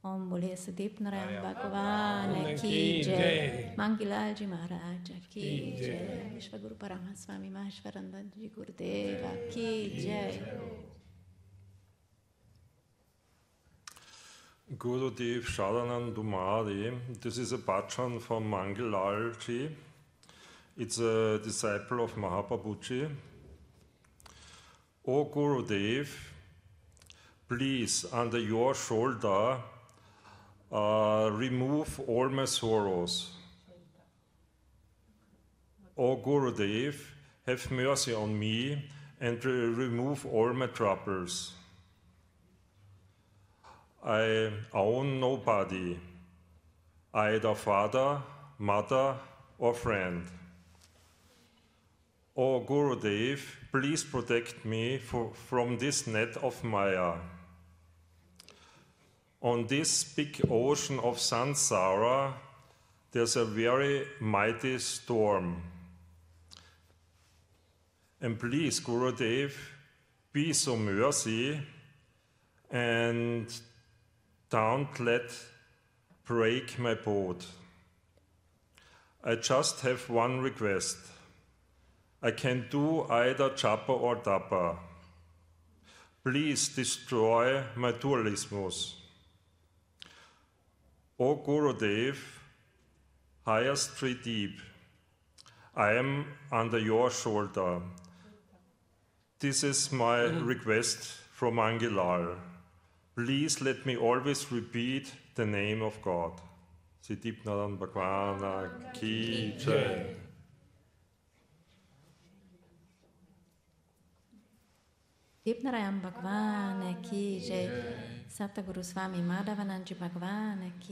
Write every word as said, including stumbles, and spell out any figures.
Om Bole Sadip Narayan Bhagavan Ki Jai, Mangalal Ji Maharaja Ki Jai, Vishwaguru Paramaswami Maheshwarananda Ji Gurudeva Ki Jai. Gurudev Sharanand Mari. This is a bhajan from Mangalal Ji. It's a disciple of Mahaprabhuji. O Gurudev, please, under your shoulder, uh, remove all my sorrows. O Gurudev, have mercy on me and re remove all my troubles. I own nobody, either father, mother, or friend. O Gurudev, please protect me for, from this net of Maya. On this big ocean of Sansara, there's a very mighty storm. And please, Gurudev, be so mercy and don't let break my boat. I just have one request. I can do either japa or tapa. Please destroy my dualismus. O Gurudev, highest three deep, I am under your shoulder. This is my request from Mangalal. Please let me always repeat the name of God. Sadip Narayan Bhagavan Ki Jai. Sadip Narayan Bhagavan Ki Jai. Satguru Swami Madhavanand Ji Bhagavan Ki